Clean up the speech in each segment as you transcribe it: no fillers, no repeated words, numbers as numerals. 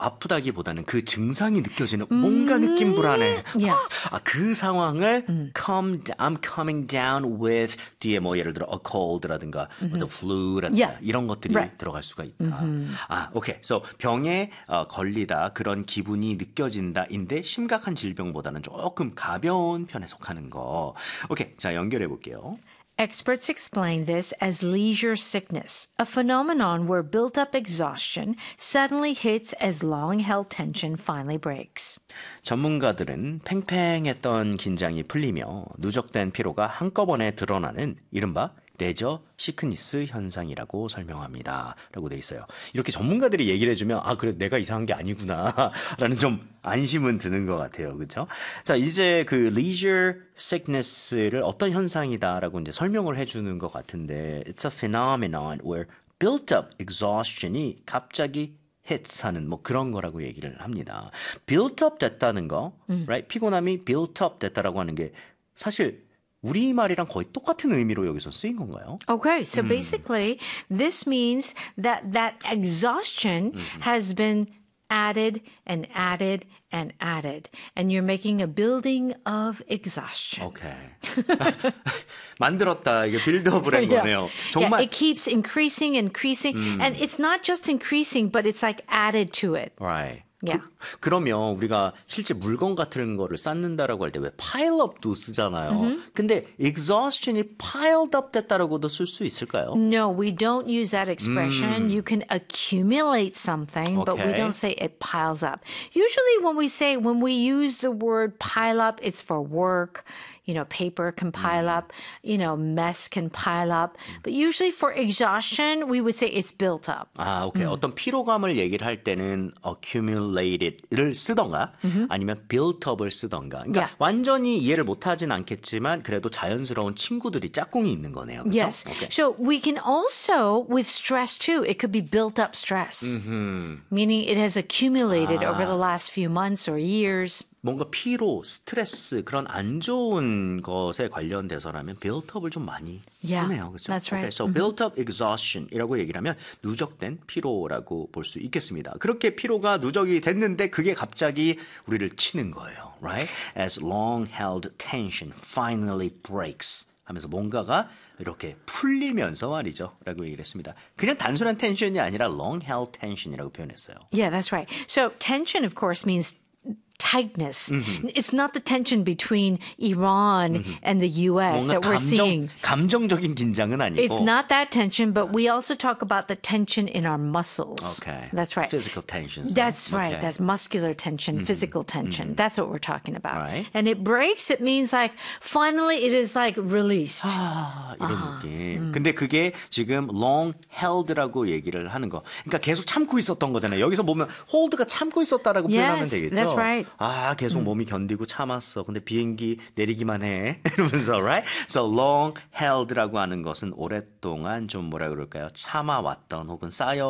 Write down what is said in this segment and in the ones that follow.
아프다기보다는 그 증상이 느껴지는 뭔가 느낌 불안해. Yeah. 그 상황을 I'm coming down with 뒤에 뭐 예를 들어 a cold라든가 the flu라든가 Yeah. 이런 것들이 Right. 들어갈 수가 있다. 오케이. So 병에 걸리다 그런 기분이 느껴진다인데 심각한 질병보다는 조금 가벼운 편에 속하는 거. 오케이. 자, 연결해 볼게요. Experts explain this as leisure sickness, a phenomenon where built-up exhaustion suddenly hits as long-held tension finally breaks. 전문가들은 팽팽했던 긴장이 풀리며 누적된 피로가 한꺼번에 드러나는 이른바 레저 시크니스 현상이라고 설명합니다. 라고 돼 있어요. 이렇게 전문가들이 얘기를 해주면 그래 내가 이상한 게 아니구나 라는 좀 안심은 드는 것 같아요. 그렇죠? 자, 이제 그 leisure sickness를 어떤 현상이다라고 이제 설명을 해주는 것 같은데 it's a phenomenon where built-up exhaustion이 갑자기 hits 하는 뭐 그런 거라고 얘기를 합니다. built up 됐다는 거, right? 피곤함이 built up 됐다라고 하는 게 사실 우리말이랑 거의 똑같은 의미로 여기서 쓰인 건가요? Okay, so basically, this means that exhaustion has been added and added and added, and you're making a building of exhaustion. 오케이. 만들었다. 이게 빌드업을 한 거네요. 정말. Yeah, it keeps increasing, and it's not just increasing, but it's like added to it. Right. Yeah. 그러면 우리가 실제 물건 같은 거를 쌓는다라고 할 때 왜 pile up도 쓰잖아요. 근데 exhaustion이 piled up 됐다라고도 쓸 수 있을까요? No, we don't use that expression. You can accumulate something, but we Okay. don't say it piles up. Usually when we use the word pile up, it's for work. You know, paper can pile up, you know, mess can pile up. But usually for exhaustion, we would say it's built up. 오케이. 어떤 피로감을 얘기를 할 때는 accumulated를 쓰던가 아니면 built up을 쓰던가. 그러니까 Yeah. 완전히 이해를 못하진 않겠지만 그래도 자연스러운 친구들이 짝꿍이 있는 거네요. 그렇죠? Yes. 오케이. So we can also, with stress too, it could be built up stress, meaning it has accumulated over the last few months or years. 뭔가 피로, 스트레스 그런 안 좋은 것에 관련돼서라면 built up을 좀 많이 Yeah, 쓰네요. 그렇죠? that's right. Okay, so built up exhaustion이라고 얘기를 하면 누적된 피로라고 볼 수 있겠습니다. 그렇게 피로가 누적이 됐는데 그게 갑자기 우리를 치는 거예요. Right? As long-held tension finally breaks 하면서 뭔가가 이렇게 풀리면서 말이죠. 라고 얘기를 했습니다. 그냥 단순한 텐션이 아니라 long-held tension이라고 표현했어요. Yeah, that's right. So tension, of course, means tightness. It's not the tension between Iran and the U.S. that we're seeing. 감정적인 긴장은 아니고. It's not that tension, but we also talk about the tension in our muscles. Okay. That's right. Physical tension. That's right. Okay. That's muscular tension, physical tension. That's what we're talking about. Right. And it breaks, it means like finally it is like released. 이런 느낌. 근데 그게 지금 long held라고 얘기를 하는 거. 그러니까 계속 참고 있었던 거잖아요. 여기서 보면 hold가 참고 있었다라고 표현하면 되겠죠. That's right. 계속 몸이 견디고 참았어. 근데 비행기 내리기만 해. 이러면서, right? So long held라고 하는 것은 오랫동안 좀 뭐라 그럴까요? 참아왔던 혹은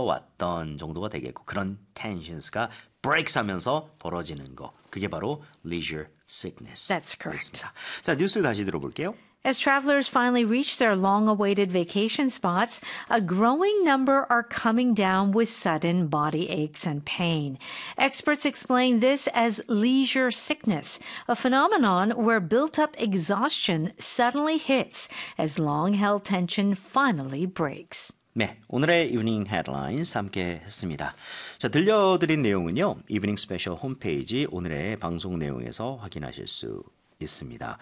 쌓여왔던 정도가 되겠고 그런 tensions가 breaks 하면서 벌어지는 거. 그게 바로 leisure sickness. That's correct. 되겠습니다. 자, 뉴스 다시 들어볼게요. As travelers finally reach their long-awaited vacation spots, a growing number are coming down with sudden body aches and pain. Experts explain this as leisure sickness, a phenomenon where built-up exhaustion suddenly hits as long-held tension finally breaks. 네, 오늘의 이브닝 헤드라인스 함께 했습니다. 자, 들려드린 내용은요. 이브닝 스페셜 홈페이지 오늘의 방송 내용에서 확인하실 수 있습니다.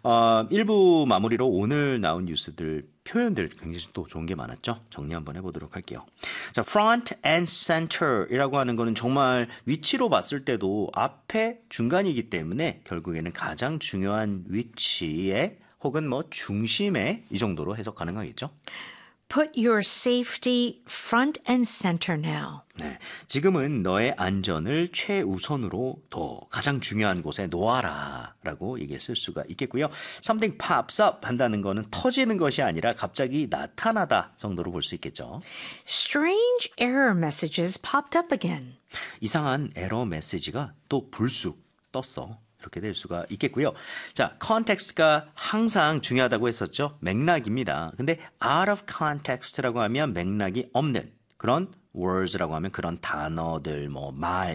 1부 마무리로 오늘 나온 뉴스들 표현들 굉장히 또 좋은 게 많았죠. 정리 한번 해보도록 할게요. 자, front and center이라고 하는 거는 정말 위치로 봤을 때도 앞에 중간이기 때문에 결국에는 가장 중요한 위치에 혹은 뭐 중심에 이 정도로 해석 가능하겠죠. Put your safety front and center now. 네, 지금은 너의 안전을 최우선으로 더 가장 중요한 곳에 놓아라 라고 얘기했을 수가 있겠고요. Something pops up 한다는 거는 터지는 것이 아니라 갑자기 나타나다 정도로 볼 수 있겠죠. Strange error messages popped up again. 이상한 에러 메시지가 또 불쑥 떴어. 이렇게 될 수가 있겠고요. 자, context가 항상 중요하다고 했었죠. 맥락입니다. 근데 out of context라고 하면 맥락이 없는 그런 words라고 하면 그런 단어들, 말